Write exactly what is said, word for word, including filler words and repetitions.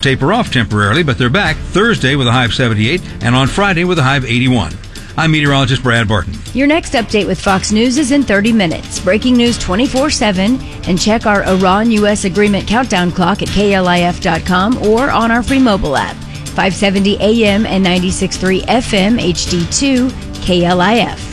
taper off temporarily, but they're back Thursday with a high of seventy-eight and on Friday with a high of eighty-one. I'm meteorologist Brad Barton. Your next update with Fox News is in thirty minutes. Breaking news twenty-four seven. And check our Iran-U S agreement countdown clock at K L I F dot com or on our free mobile app. five seventy A M and ninety-six point three F M H D two K L I F.